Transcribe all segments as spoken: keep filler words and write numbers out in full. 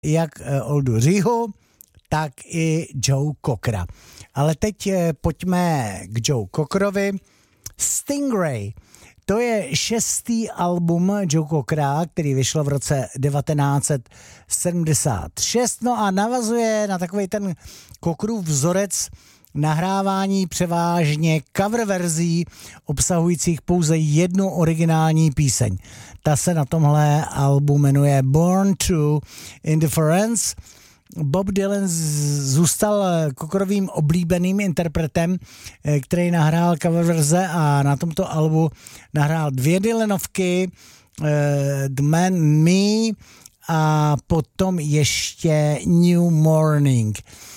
jak Oldu Říhu, tak i Joe Cockera. Ale teď pojďme k Joe Cockerovi. Stingray. To je šestý album Joe Cockera, který vyšel v roce devatenáct set sedmdesát šest. No a navazuje na takový ten Cockerův vzorec nahrávání převážně cover verzí obsahujících pouze jednu originální píseň. Ta se na tomhle albu jmenuje Born to Indifference. Bob Dylan zůstal Cockerovým oblíbeným interpretem, který nahrál cover verze a na tomto albu nahrál dvě Dylanovky, The Man Me a potom ještě New Morning.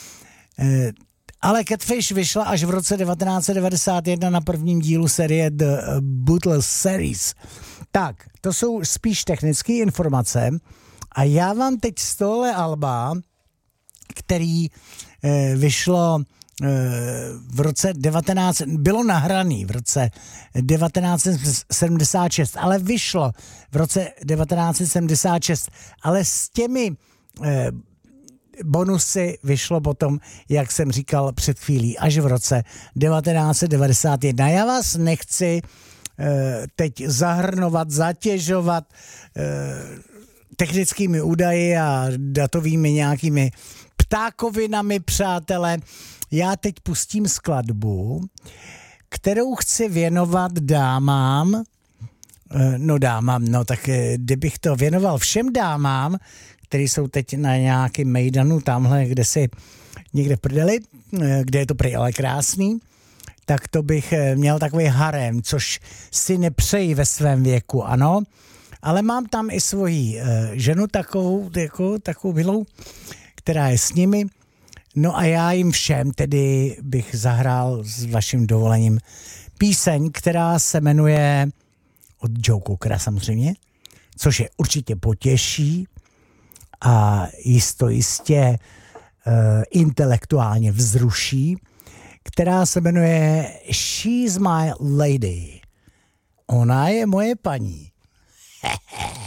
Ale Catfish vyšla až v roce devatenáct set devadesát jedna na prvním dílu série The Beatles Series. Tak, to jsou spíš technické informace a já vám teď z tohle alba, který eh, vyšlo eh, v roce devatenáct, bylo nahraný v roce devatenáct set sedmdesát šest, ale vyšlo v roce devatenáct set sedmdesát šest, ale s těmi eh, bonusy vyšlo potom, jak jsem říkal před chvílí, až v roce devatenáct set devadesát jedna. Já vás nechci eh, teď zahrnovat, zatěžovat eh, technickými údaji a datovými nějakými ptákovinami, přátelé. Já teď pustím skladbu, kterou chci věnovat dámám, no dámám, no tak kdybych to věnoval všem dámám, který jsou teď na nějakém mejdanu, tamhle, kde si někde v prdeli, kde je to prý ale krásný, tak to bych měl takový harem, což si nepřeji ve svém věku, ano. Ale mám tam i svoji uh, ženu takovou, jako, takovou vilou, která je s nimi. No a já jim všem tedy bych zahrál s vaším dovolením píseň, která se jmenuje od Joe Cockera samozřejmě, což je určitě potěší a jisto jistě uh, intelektuálně vzruší, která se jmenuje She's My Lady. Ona je moje paní.